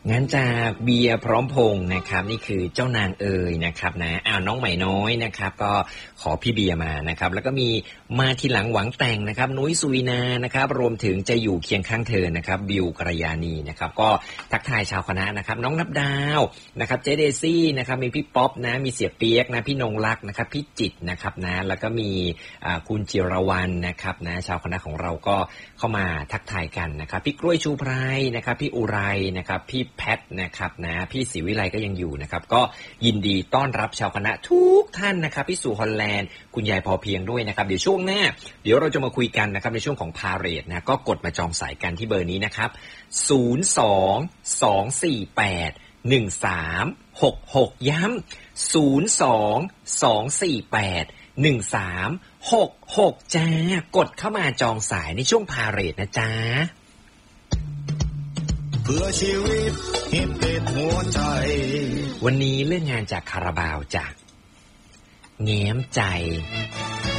งั้นจากเบียร์พร้อมพงษ์นะครับนี่คือเจ้านางเอ๋ยนะครับนะน้องใหม่น้อยนะครับก็ขอพี่เบียร์มานะครับแล้วก็มีมาทีหลังหวังแต่งนะครับนุ้ยสุวินานะครับรวมถึงจะอยู่เคียงข้างเธอนะครับบิวกัลยาณีนะครับก็ทักทายชาวคณะนะครับน้องนับดาวนะครับเจเดซี่นะครับมีพี่ป๊อปนะมีเสียเปียกนะพี่นงลักษ์นะครับพี่จิตนะครับนะแล้วก็มีคุณจิรวรรณนะครับนะชาวคณะของเราก็เข้ามาทักทายกันนะครับพี่กล้วยชูไพรนะครับพี่อุไรนะครับพี่แพทนะครับนะพี่ศรีวิไลก็ยังอยู่นะครับก็ยินดีต้อนรับชาวคณะทุกท่านนะครับพี่สู่ฮอลแลนด์คุณยายพอเพียงด้วยนะครับเดี๋ยวช่วงหน้าเดี๋ยวเราจะมาคุยกันนะครับในช่วงของพาเรดนะก็กดมาจองสายกันที่เบอร์นี้นะครับ022481366ย้ำ022481366จ้ากดเข้ามาจองสายในช่วงพาเรดนะจ๊ะเพื่อชีวิตฮิตติดหัวใจวันนี้เรื่องงานจากคาราบาวจากแง้มใจ